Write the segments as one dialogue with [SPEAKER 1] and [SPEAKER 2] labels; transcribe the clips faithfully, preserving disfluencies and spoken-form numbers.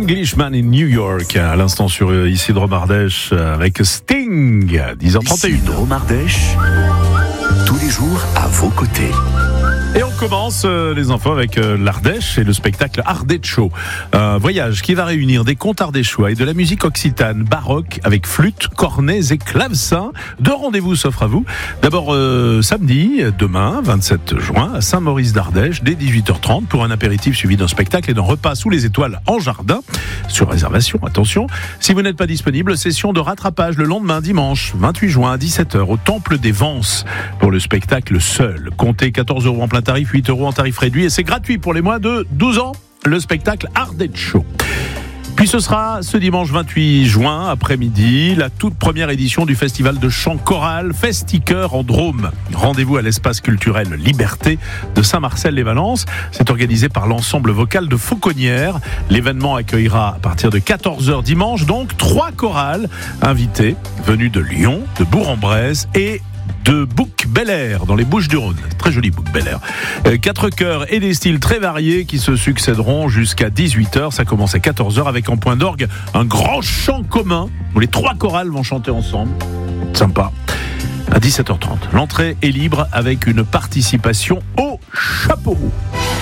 [SPEAKER 1] Englishman in New York, à l'instant sur Isidro Mardèche avec Sting, dix heures trente et une.
[SPEAKER 2] Isidro Mardèche, tous les jours à vos côtés.
[SPEAKER 1] Et on commence, euh, les enfants, avec euh, l'Ardèche et le spectacle Ardècho. Un voyage qui va réunir des contes ardéchois et de la musique occitane baroque avec flûte, cornets et clavecins. Deux rendez-vous s'offrent à vous. D'abord, euh, samedi, demain, vingt-sept juin, à Saint-Maurice d'Ardèche, dès dix-huit heures trente, pour un apéritif suivi d'un spectacle et d'un repas sous les étoiles en jardin. Sur réservation, attention. Si vous n'êtes pas disponible, session de rattrapage le lendemain, dimanche, vingt-huit juin, à dix-sept heures, au Temple des Vances, pour le spectacle Seul. Comptez quatorze euros en plein tarif, huit euros en tarif réduit, et c'est gratuit pour les moins de douze ans, le spectacle Ardècho. Puis ce sera ce dimanche vingt-huit juin, après-midi, la toute première édition du festival de chant choral Festiqueur en Drôme. Rendez-vous à l'espace culturel Liberté de Saint-Marcel-les-Valences. C'est organisé par l'ensemble vocal de Fauconnières. L'événement accueillera à partir de quatorze heures dimanche, donc trois chorales invités venus de Lyon, de Bourg-en-Bresse et de Bouc-Bel-Air, dans les Bouches-du-Rhône. Très joli Bouc-Bel-Air. Euh, quatre chœurs et des styles très variés qui se succéderont jusqu'à dix-huit heures. Ça commence à quatorze heures avec en point d'orgue un grand chant commun où les trois chorales vont chanter ensemble. Sympa. À dix-sept heures trente. L'entrée est libre avec une participation au chapeau roux.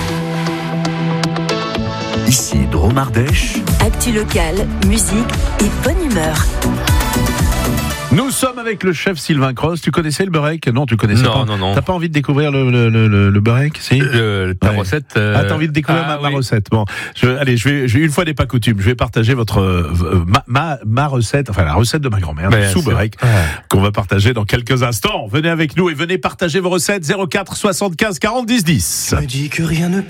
[SPEAKER 2] Isidro Mardèche.
[SPEAKER 3] Actu locale, musique et bonne humeur.
[SPEAKER 1] Nous sommes avec le chef Sylvain Cross. Tu connaissais le beurek ? Non, tu connaissais
[SPEAKER 4] non,
[SPEAKER 1] pas.
[SPEAKER 4] Non, non,
[SPEAKER 1] T'as pas envie de découvrir le, le, le, le, le beurek ? Si.
[SPEAKER 4] Le, la
[SPEAKER 1] ouais.
[SPEAKER 4] recette. Euh...
[SPEAKER 1] Ah, t'as envie de découvrir
[SPEAKER 4] ah,
[SPEAKER 1] ma, ma
[SPEAKER 4] oui.
[SPEAKER 1] recette ? Bon, je, allez, je vais, je vais, une fois n'est pas coutume, je vais partager votre euh, ma, ma, ma recette, enfin la recette de ma grand-mère,
[SPEAKER 4] Ben,
[SPEAKER 1] sous beurek,
[SPEAKER 4] ouais.
[SPEAKER 1] qu'on va partager dans quelques instants. Venez avec nous et venez partager vos recettes. zéro quatre soixante-quinze quarante dix dix.
[SPEAKER 5] Je me dis que rien ne